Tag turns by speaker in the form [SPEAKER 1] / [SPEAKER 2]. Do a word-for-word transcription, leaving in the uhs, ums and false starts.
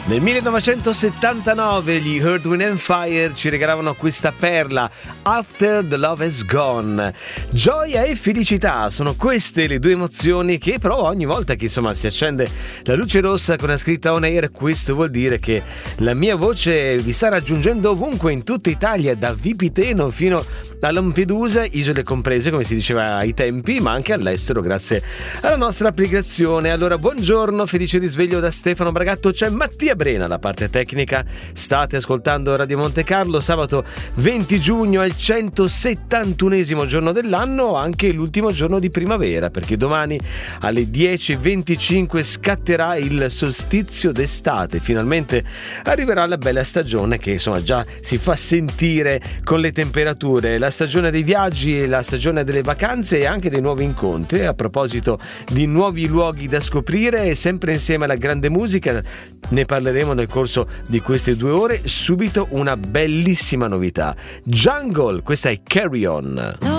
[SPEAKER 1] Nel millenovecentosettantanove gli Earth, Wind and Fire ci regalavano questa perla, After the Love Has Gone. Gioia e felicità sono queste le due emozioni che provo ogni volta che insomma si accende la luce rossa con la scritta On Air. Questo vuol dire che la mia voce vi sta raggiungendo ovunque in tutta Italia, da Vipiteno fino a Lampedusa, isole comprese come si diceva ai tempi, ma anche all'estero grazie alla nostra applicazione. Allora buongiorno, felice risveglio da Stefano Bragatto, c'è Mattia Brena la parte tecnica. State ascoltando Radio Monte Carlo, sabato venti giugno, è il centosettantunesimo giorno dell'anno, anche l'ultimo giorno di primavera, perché domani alle dieci e venticinque scatterà il solstizio d'estate. Finalmente arriverà la bella stagione che insomma già si fa sentire con le temperature, la stagione dei viaggi, la stagione delle vacanze e anche dei nuovi incontri. A proposito di nuovi luoghi da scoprire, sempre insieme alla grande musica, ne parleremo nel corso di queste due ore. Subito una bellissima novità, Jungle, questa è Carry On.